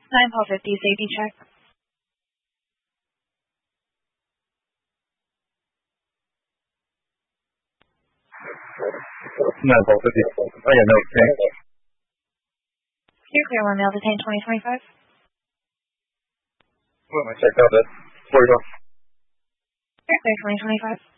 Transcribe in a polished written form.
9-450 safety check. 9-450. Oh yeah, no, thanks. You're clear, 1 male detained 2025. What am I checked out at? 40 bucks. You're clear, 2025.